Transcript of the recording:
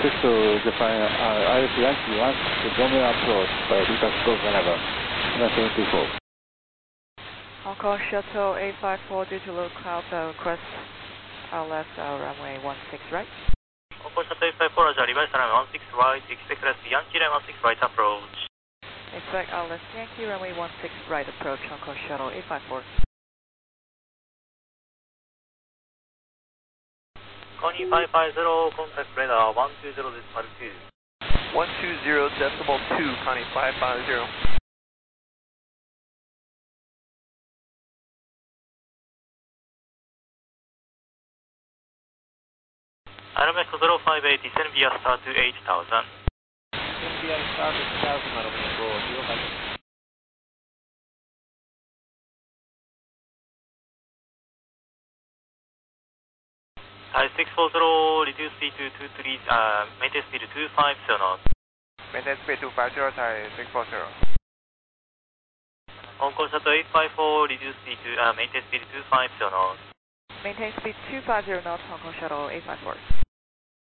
to Japan, IS Yankee 1, the Romeo approach by Lucas Go Canada, 1924. Hong Kong Shuttle 854 due to low cloud request left runway 16 right. Hong Kong Shuttle 854, Roger, reverse runway 16 right, expect left Yankee line 16 right approach. Expect left Yankee runway 16 right approach, Hong Kong Shuttle 854. Connie 550, contact radar 120.2. 120.2, Connie 550. RMX 058, descend via star to 8000. Descend via star to 8000, RMX 058. Thai 640, reduce speed to 23, maintain speed to 250 knots. Maintain speed 250, Thai 640. Hong Kong Shuttle 854, reduce speed to, maintain speed to 250 knots. Maintain speed 250 knots, Hong Kong Shuttle 854.